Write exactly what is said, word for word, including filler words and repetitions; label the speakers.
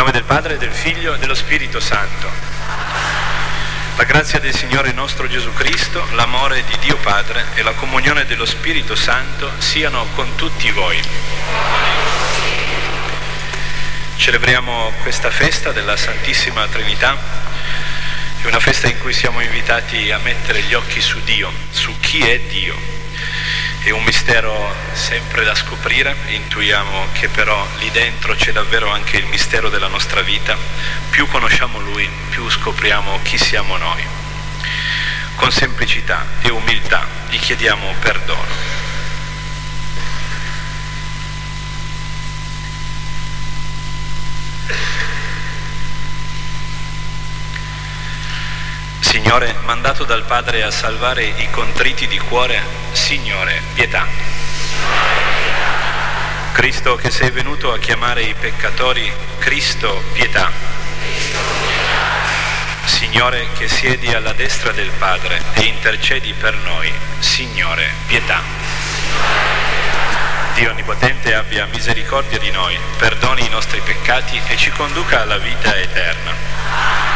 Speaker 1: nome del Padre, del Figlio e dello Spirito Santo. La grazia del Signore nostro Gesù Cristo, l'amore di Dio Padre e la comunione dello Spirito Santo siano con tutti voi. Celebriamo questa festa della Santissima Trinità, è una festa in cui siamo invitati a mettere gli occhi su Dio, su chi è Dio. È un mistero sempre da scoprire, intuiamo che però lì dentro c'è davvero anche il mistero della nostra vita. Più conosciamo Lui, più scopriamo chi siamo noi. Con semplicità e umiltà gli chiediamo perdono. Signore, mandato dal Padre a salvare i contriti di cuore, Signore, pietà. Cristo che sei venuto a chiamare i peccatori, Cristo, pietà. Signore che siedi alla destra del Padre e intercedi per noi, Signore, pietà. Dio Onnipotente abbia misericordia di noi, perdoni i nostri peccati e ci conduca alla vita eterna.